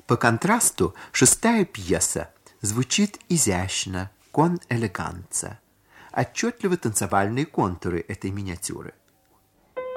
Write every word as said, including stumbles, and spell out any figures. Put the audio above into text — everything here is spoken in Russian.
По контрасту шестая пьеса звучит изящно, кон элеганца. Отчетливы танцевальные контуры этой миниатюры.